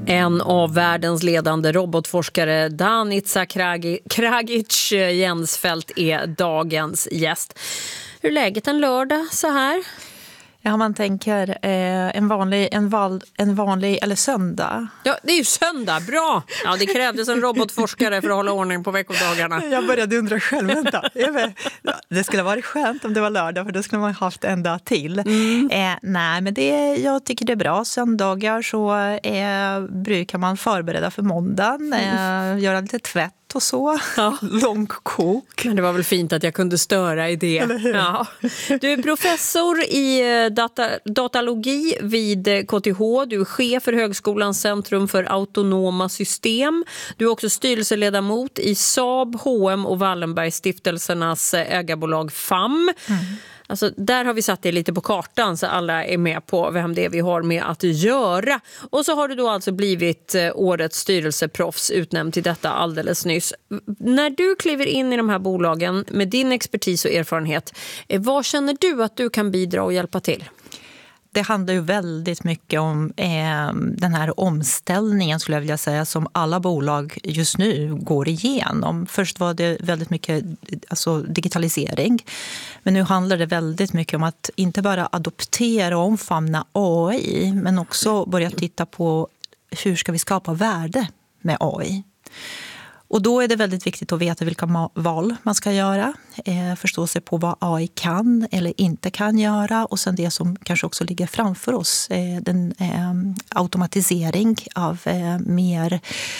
En av världens ledande robotforskare, Danica Kragic Jensfelt, är dagens gäst. Hur är läget en lördag så här? Ja, man tänker en vanlig eller söndag. Ja, det är ju söndag, bra! Ja, det krävdes en robotforskare för att hålla ordning på veckodagarna. Jag började undra själv, vänta. Det skulle vara skönt om det var lördag, för då skulle man haft en dag till. Nej, men jag tycker det är bra. Söndagar så brukar man förbereda för måndagen, göra lite tvätt och så. Ja. Långkok. Men det var väl fint att jag kunde störa i det. Ja. Du är professor i datalogi vid KTH. Du är chef för Högskolans centrum för autonoma system. Du är också styrelseledamot i Saab, H&M och Wallenberg-stiftelsernas ägarbolag FAM. Alltså, där har vi satt det lite på kartan så alla är med på vem det är vi har med att göra. Och så har du då alltså blivit årets styrelseproffs, utnämnd till detta alldeles nyss. När du kliver in i de här bolagen med din expertis och erfarenhet, vad känner du att du kan bidra och hjälpa till? Det handlar ju väldigt mycket om den här omställningen, skulle jag vilja säga, som alla bolag just nu går igenom. Först var det väldigt mycket digitalisering, men nu handlar det väldigt mycket om att inte bara adoptera och omfamna AI, men också börja titta på hur ska vi skapa värde med AI. Och då är det väldigt viktigt att veta vilka val man ska göra, förstå sig på vad AI kan eller inte kan göra, och sen det som kanske också ligger framför oss, den automatisering av mer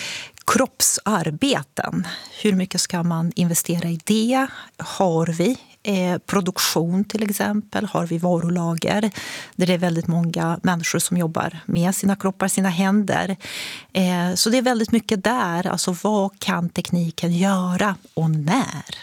kroppsarbeten. Hur mycket ska man investera i det? Har vi produktion till exempel? Har vi varulager? Där det är väldigt många människor som jobbar med sina kroppar, sina händer. Så det är väldigt mycket där. Alltså, vad kan tekniken göra och när?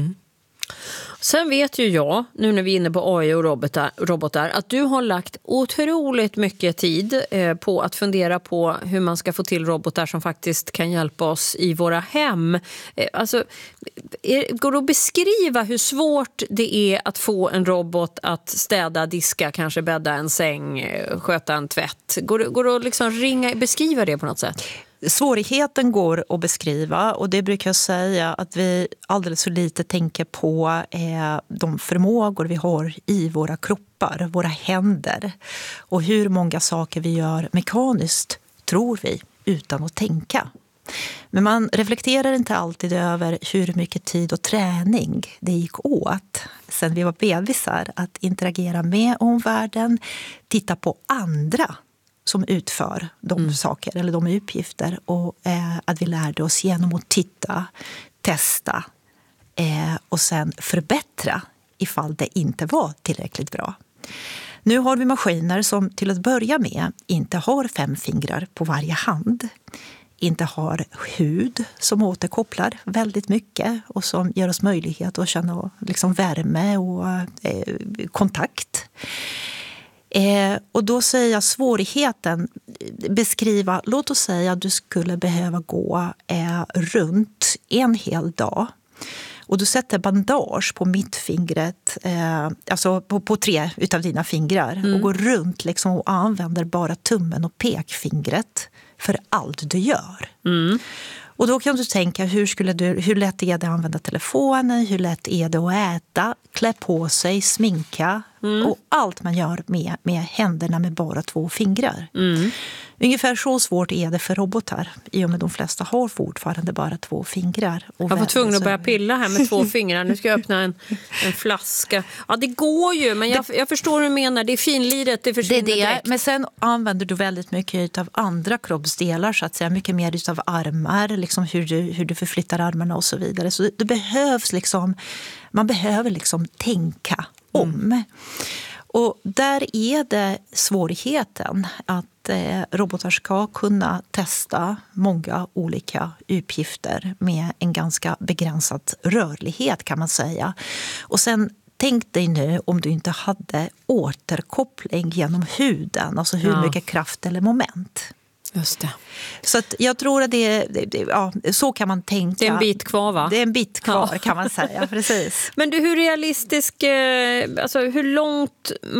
Sen vet ju jag, nu när vi är inne på AI och robotar, att du har lagt otroligt mycket tid på att fundera på hur man ska få till robotar som faktiskt kan hjälpa oss i våra hem. Alltså, går det att beskriva hur svårt det är att få en robot att städa, diska, kanske bädda en säng, sköta en tvätt? Går det att liksom beskriva det på något sätt? Svårigheten går att beskriva, och det brukar jag säga att vi alldeles för lite tänker på de förmågor vi har i våra kroppar, våra händer, och hur många saker vi gör mekaniskt, tror vi, utan att tänka. Men man reflekterar inte alltid över hur mycket tid och träning det gick åt sen vi var bebisar att interagera med omvärlden, titta på andra som utför de saker eller de uppgifter, och att vi lärde oss genom att titta, testa och sen förbättra ifall det inte var tillräckligt bra. Nu har vi maskiner som till att börja med inte har 5 fingrar på varje hand, inte har hud som återkopplar väldigt mycket och som ger oss möjlighet att känna liksom värme och kontakt. Och då säger jag svårigheten, beskriva, låt oss säga att du skulle behöva gå runt en hel dag. Och du sätter bandage på mittfingret, alltså på 3 utav dina fingrar, och går runt liksom och använder bara tummen och pekfingret för allt du gör. Och då kan du tänka, hur lätt är det att använda telefonen, hur lätt är det att äta, klä på sig, sminka och allt man gör med händerna med bara 2 fingrar. Ungefär så svårt är det för robotar, i och med de flesta har fortfarande bara 2 fingrar. Jag var tvungen att börja pilla här med 2 fingrar. Nu ska jag öppna en flaska. Ja, det går ju, men jag förstår hur du menar. Det är finliret, det försvinner direkt. Men sen använder du väldigt mycket av andra kroppsdelar, så att säga. Mycket mer av armar, liksom hur du förflyttar armarna och så vidare. Så det behövs man behöver tänka om. Och där är det svårigheten att robotar ska kunna testa många olika uppgifter med en ganska begränsad rörlighet, kan man säga. Och sen tänk dig nu om du inte hade återkoppling genom huden, alltså hur mycket kraft eller moment. Just det. Så att jag tror att så kan man tänka. Det är en bit kvar, va? Det är en bit kvar, kan man säga, precis. Men du, hur realistisk, alltså hur långt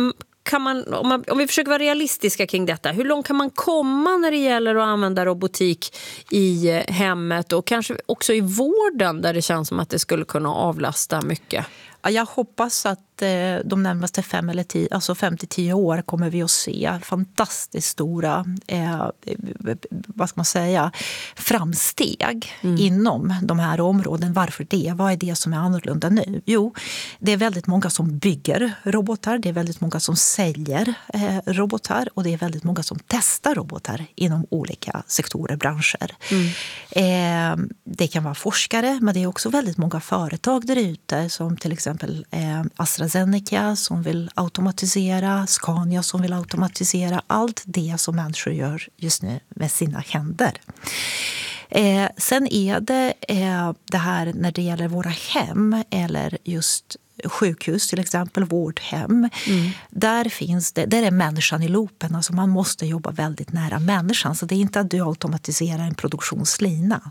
kan man, om vi försöker vara realistiska kring detta, hur långt kan man komma när det gäller att använda robotik i hemmet och kanske också i vården där det känns som att det skulle kunna avlasta mycket? Jag hoppas att de närmaste 5 eller 10, alltså 5-10 år kommer vi att se fantastiskt stora vad ska man säga, framsteg inom de här områden. Varför det? Vad är det som är annorlunda nu? Jo, det är väldigt många som bygger robotar, det är väldigt många som säljer robotar och det är väldigt många som testar robotar inom olika sektorer, branscher. Det kan vara forskare, men det är också väldigt många företag där ute som till exempel AstraZeneca som vill automatisera, Scania som vill automatisera allt det som människor gör just nu med sina händer. Sen är det här när det gäller våra hem eller just sjukhus till exempel, vårdhem. Där är människan i loopen. Alltså man måste jobba väldigt nära människan. Så det är inte att du automatiserar en produktionslina.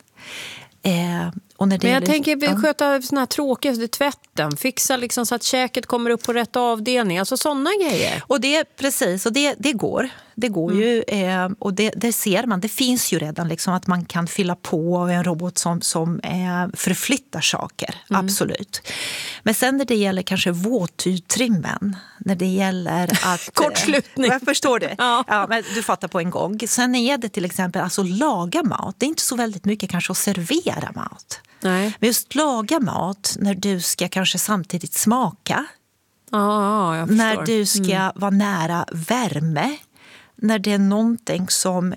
Men jag tänker sköta såna här tråkiga tvätten, fixa liksom så att käket kommer upp på rätt avdelning, alltså sådana grejer. Och det precis, och det går ju och det ser man, det finns ju redan liksom att man kan fylla på en robot som förflyttar saker, absolut. Men sen när det gäller kanske våtutrymmen, när det gäller att kortslutning. Jag förstår det. Ja, men du fattar på en gång. Sen är det till exempel alltså laga mat. Det är inte så väldigt mycket kanske att servera mat. Nej. Men just laga mat när du ska kanske samtidigt smaka. Jag förstår. När du ska vara nära värme. När det är någonting som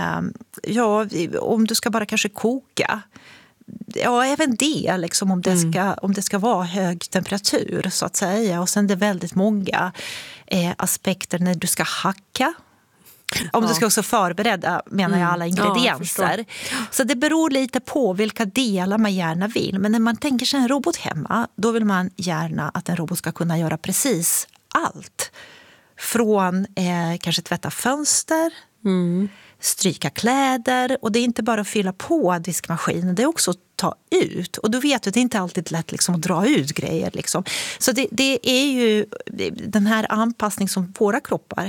om du ska bara kanske koka. Ja, även det liksom om det ska vara hög temperatur så att säga. Och sen det är väldigt många aspekter när du ska hacka. Om du ska också förbereda, menar jag, alla ingredienser. Så det beror lite på vilka delar man gärna vill. Men när man tänker sig en robot hemma, då vill man gärna att en robot ska kunna göra precis allt. Från kanske tvätta fönster, stryka kläder. Och det är inte bara att fylla på diskmaskinen, det är också att ta ut. Och då vet du, det är inte alltid lätt liksom, att dra ut grejer. Liksom. Så det är ju den här anpassning som våra kroppar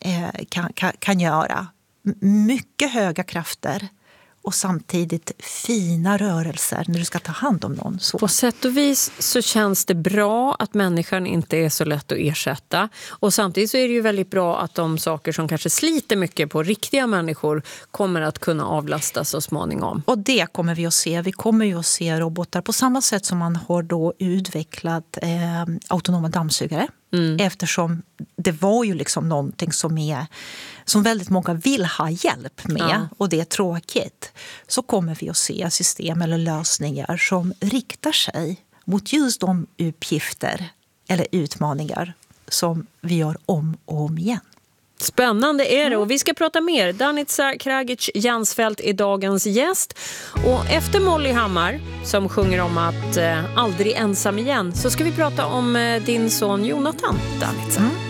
kan göra. Mycket höga krafter och samtidigt fina rörelser när du ska ta hand om någon. Så. På sätt och vis så känns det bra att människan inte är så lätt att ersätta. Och samtidigt så är det ju väldigt bra att de saker som kanske sliter mycket på riktiga människor kommer att kunna avlastas så småningom. Och det kommer vi att se. Vi kommer ju att se robotar på samma sätt som man har då utvecklat autonoma dammsugare. Eftersom det var ju liksom någonting som väldigt många vill ha hjälp med och det är tråkigt. Så kommer vi att se system eller lösningar som riktar sig mot just de uppgifter eller utmaningar som vi gör om och om igen. Spännande är det och vi ska prata mer. Danica Kragic-Jansfelt är dagens gäst. Och efter Molly Hammar som sjunger om att aldrig ensam igen så ska vi prata om din son Jonathan, Danica.